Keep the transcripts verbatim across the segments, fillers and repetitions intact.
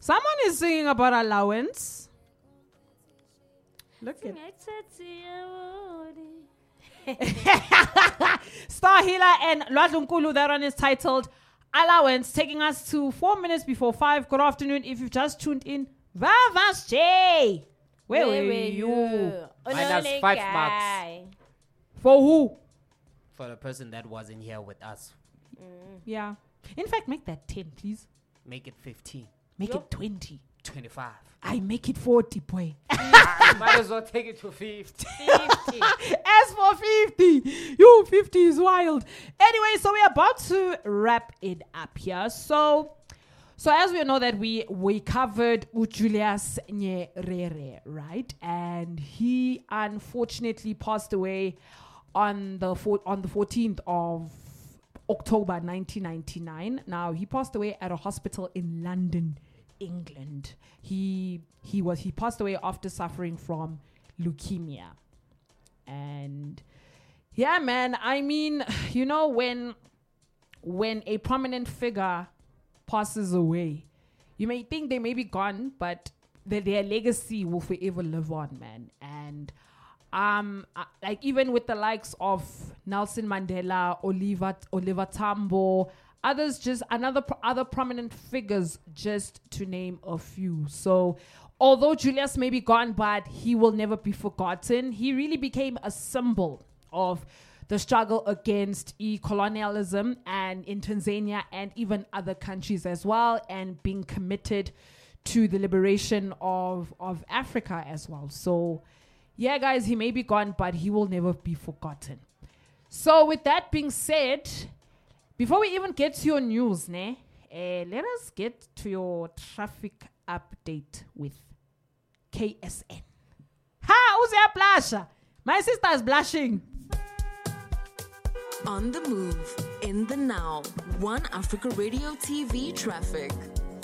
Someone is singing about allowance. Look at Star Healer and Lwadlunkulu. That one is titled Allowance, taking us to four minutes before five. Good afternoon. If you've just tuned in, Vavas J. Where, Where were, were you? you? Minus five marks. For who? For the person that wasn't here with us. Mm. Yeah. In fact, make that ten, please. Make it fifteen. Make yep. it twenty. twenty-five. I make it forty, boy. I might as well take it to fifty. fifty. As for fifty, you fifty is wild. Anyway, so we're about to wrap it up here. So, so as we know that we we covered Julius Nyerere, right? And he unfortunately passed away on the four, on the fourteenth of October nineteen ninety-nine. Now, he passed away at a hospital in London, England. He he was he passed away after suffering from leukemia. And yeah, man, I mean, you know, when when a prominent figure passes away, you may think they may be gone, but the, their legacy will forever live on, man. And um uh, like even with the likes of Nelson Mandela, Oliver Oliver Tambo, others, just another pro- other prominent figures, just to name a few. So although Julius may be gone, but he will never be forgotten. He really became a symbol of the struggle against e-colonialism, and in Tanzania and even other countries as well, and being committed to the liberation of of Africa as well. So yeah, guys, he may be gone, but he will never be forgotten. So with that being said, before we even get to your news, ne, uh, let us get to your traffic update with K S N. Ha! Who's your blusher? My sister is blushing. On the move, in the now, One Africa Radio T V traffic.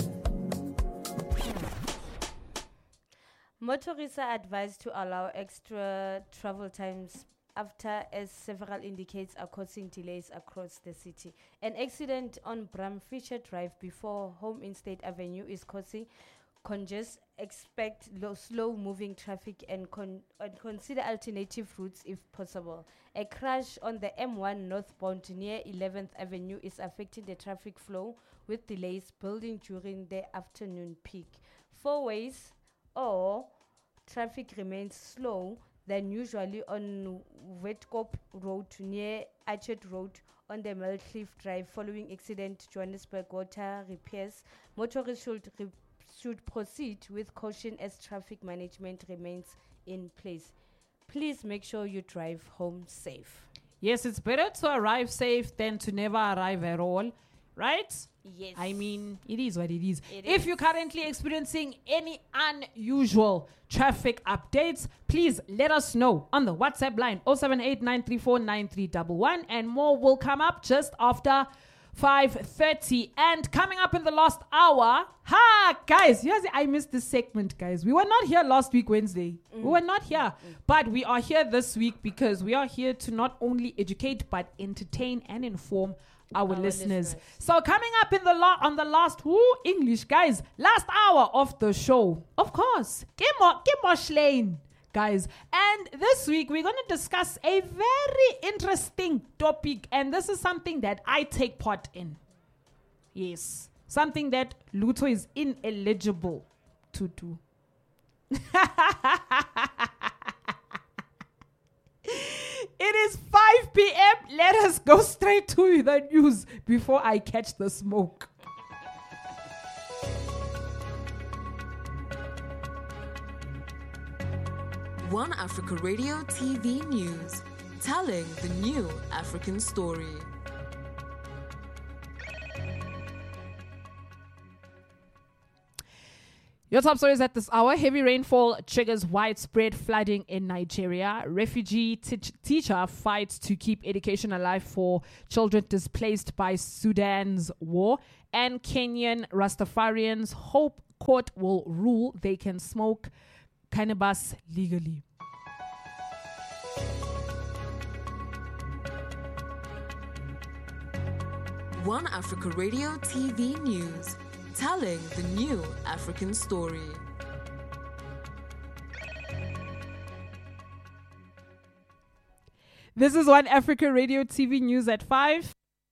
Motorists are advised to allow extra travel times after, as several indicates, are causing delays across the city. An accident on Bram Fisher Drive before Home Estate Avenue is causing congestion. Expect low, slow-moving traffic and, con- and consider alternative routes if possible. A crash on the M one northbound near eleventh Avenue is affecting the traffic flow, with delays building during the afternoon peak. Four ways or traffic remains slow than usually on Westkop Road near Archet Road on the Millcliff Drive following accident. Johannesburg water repairs. Motorists should re- should proceed with caution as traffic management remains in place. Please make sure you drive home safe. Yes, it's better to arrive safe than to never arrive at all, right? Yes. I mean, it is what it is. It if is. you're currently experiencing any unusual traffic updates, please let us know on the WhatsApp line oh seven eight nine three four nine three one one, and more will come up just after five thirty. And coming up in the last hour, ha, guys, yes, I missed this segment, guys. We were not here last week, Wednesday. Mm. We were not here, mm. but we are here this week because we are here to not only educate, but entertain and inform our, our listeners. listeners. So coming up in the la- on the last woo, English, guys, last hour of the show, of course, Kimo Kimo Schlein, guys. And this week we're going to discuss a very interesting topic, and this is something that I take part in. Yes, something that Luto is ineligible to do. It is five p.m. Let us go straight to the news before I catch the smoke. One Africa Radio T V News, telling the new African story. Your top stories at this hour. Heavy rainfall triggers widespread flooding in Nigeria. Refugee t- teacher fights to keep education alive for children displaced by Sudan's war. And Kenyan Rastafarians hope court will rule they can smoke cannabis legally. One Africa Radio T V News, telling the new African story. This is One Africa Radio T V News at five.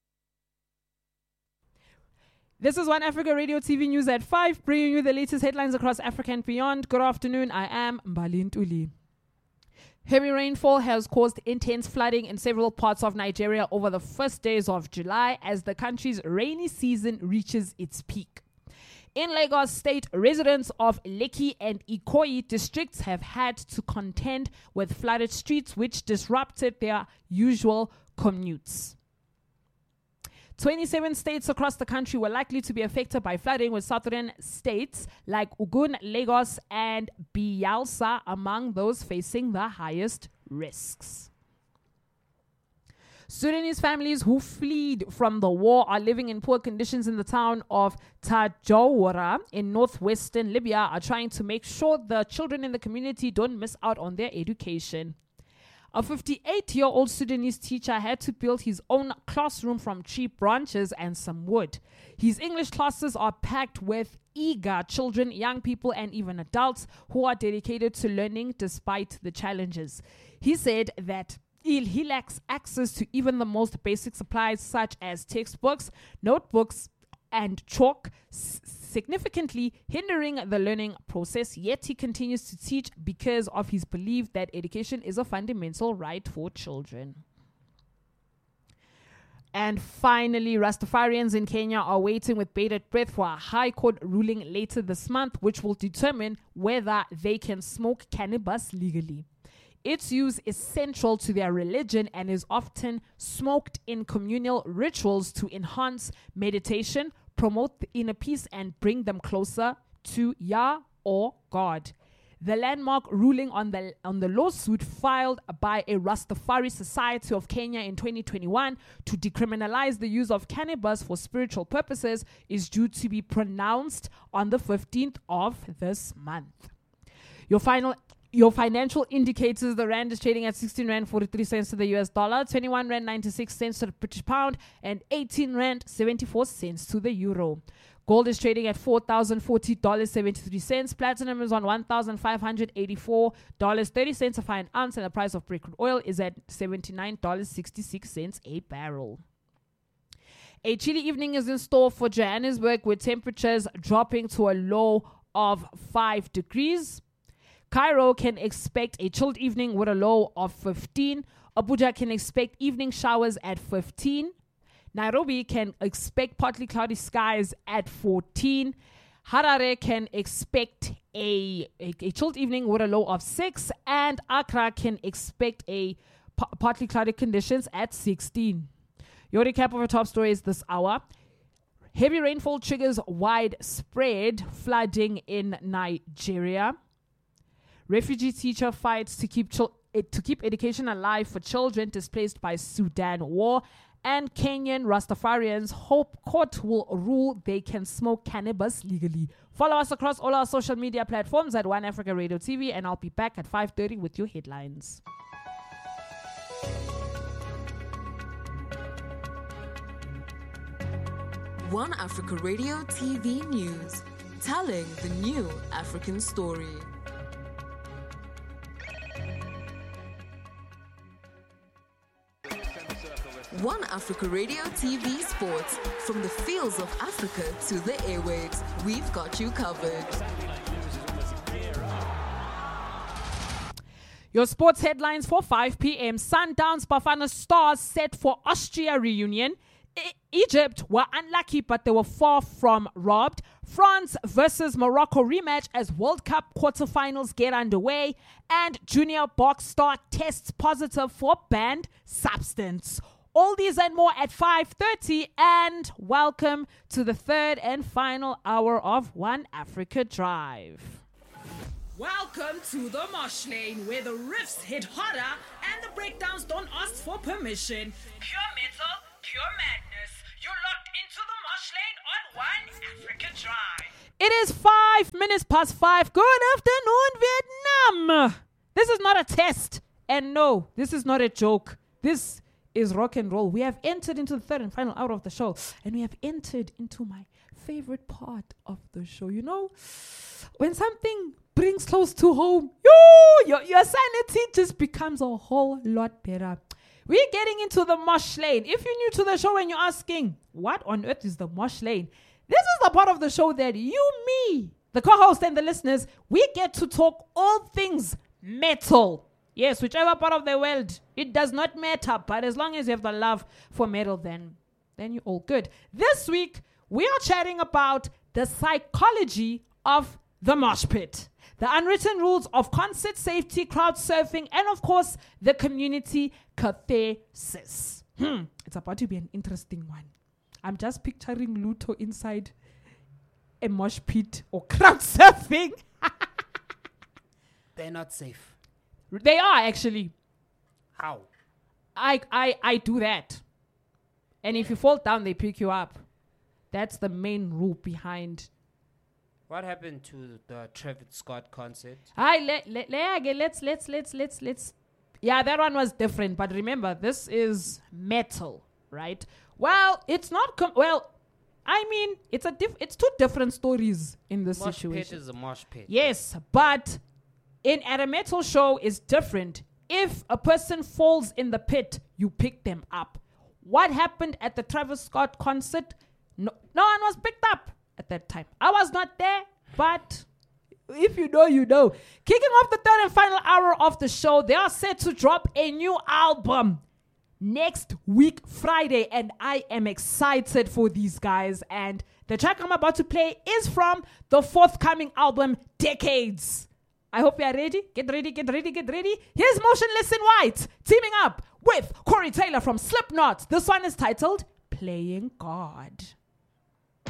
This is One Africa Radio T V News at five, bringing you the latest headlines across Africa and beyond. Good afternoon, I am Mbali Ntuli. Heavy rainfall has caused intense flooding in several parts of Nigeria over the first days of July as the country's rainy season reaches its peak. In Lagos State, residents of Lekki and Ikoyi districts have had to contend with flooded streets which disrupted their usual commutes. twenty-seven states across the country were likely to be affected by flooding, with southern states like Ogun, Lagos, and Bayelsa among those facing the highest risks. Sudanese families who fled from the war are living in poor conditions in the town of Tajawara in northwestern Libya are trying to make sure the children in the community don't miss out on their education. A fifty-eight-year-old Sudanese teacher had to build his own classroom from tree branches and some wood. His English classes are packed with eager children, young people, and even adults who are dedicated to learning despite the challenges. He said that he lacks access to even the most basic supplies such as textbooks, notebooks, and chalk, s- significantly hindering the learning process, yet he continues to teach because of his belief that education is a fundamental right for children. And finally, Rastafarians in Kenya are waiting with bated breath for a High Court ruling later this month, which will determine whether they can smoke cannabis legally. Its use is central to their religion and is often smoked in communal rituals to enhance meditation, promote the inner peace, and bring them closer to Yah or God. The landmark ruling on the on the lawsuit filed by a Rastafari Society of Kenya in twenty twenty-one to decriminalize the use of cannabis for spiritual purposes is due to be pronounced on the fifteenth of this month. Your final Your financial indicators: the rand is trading at sixteen rand forty-three cents to the U S dollar, twenty-one rand ninety-six cents to the British pound, and eighteen rand seventy-four cents to the euro. Gold is trading at four thousand forty dollars and seventy-three cents. Platinum is on one thousand five hundred eighty-four dollars and thirty cents a fine ounce, and the price of Brent crude oil is at seventy-nine dollars and sixty-six cents a barrel. A chilly evening is in store for Johannesburg, with temperatures dropping to a low of five degrees. Cairo can expect a chilled evening with a low of fifteen. Abuja can expect evening showers at fifteen. Nairobi can expect partly cloudy skies at fourteen. Harare can expect a, a, a chilled evening with a low of six. And Accra can expect a p- partly cloudy conditions at sixteen. Your recap of our top stories this hour. Heavy rainfall triggers widespread flooding in Nigeria. Refugee teacher fights to keep chil- to keep education alive for children displaced by Sudan war. And Kenyan Rastafarians hope court will rule they can smoke cannabis legally. Follow us across all our social media platforms at One Africa Radio T V, and I'll be back at five thirty with your headlines. One Africa Radio T V News, telling the new African story. One Africa Radio T V Sports. From the fields of Africa to the airwaves, we've got you covered. Your sports headlines for five p.m. Sundowns Bafana Stars set for Austria reunion. E- Egypt were unlucky, but they were far from robbed. France versus Morocco rematch as World Cup quarterfinals get underway. And junior box star tests positive for banned substance. All these and more at five thirty, and welcome to the third and final hour of One Africa Drive. Welcome to the Mosh Lane, where the riffs hit harder and the breakdowns don't ask for permission. Pure metal, pure madness. You're locked into the Mosh Lane on One Africa Drive. It is five minutes past five. Good afternoon, Vietnam. This is not a test, and no, this is not a joke. This is rock and roll. We have entered into the third and final hour of the show, and we have entered into my favorite part of the show. You know, when something brings close to home, you, your, your sanity just becomes a whole lot better. We're getting into the Mosh Lane. If you're new to the show and you're asking, what on earth is the Mosh Lane? This is the part of the show that you, me, the co-host and the listeners, we get to talk all things metal. Yes, whichever part of the world, it does not matter. But as long as you have the love for metal, then, then you're all good. This week, we are chatting about the psychology of the mosh pit, the unwritten rules of concert safety, crowd surfing, and of course, the community catharsis. Hmm, it's about to be an interesting one. I'm just picturing Luto inside a mosh pit or crowd surfing. They're not safe. They are actually. How? I, I, I do that. And if you fall down, they pick you up. That's the main rule behind. What happened to the Travis Scott concert? I let, let, let, let's let's let's let's let's yeah, that one was different, but remember, this is metal, right? Well, it's not com- well, I mean, it's a diff- it's two different stories in this Mosh situation. pit is a mosh pit. Yes, but in at a metal show is different. If a person falls in the pit, you pick them up. What happened at the Travis Scott concert? No, no one was picked up at that time. I was not there, but if you know, you know. Kicking off the third and final hour of the show, they are set to drop a new album next week, Friday, and I am excited for these guys. And the track I'm about to play is from the forthcoming album, Decades. I hope you are ready. Get ready, get ready, get ready. Here's Motionless in White, teaming up with Corey Taylor from Slipknot. This one is titled Playing God.